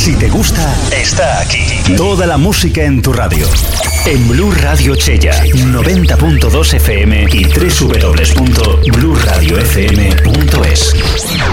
Si te gusta, está aquí. Toda la música en tu radio. En Blu Radio Chella, 90.2 FM y www.bluradiofm.es.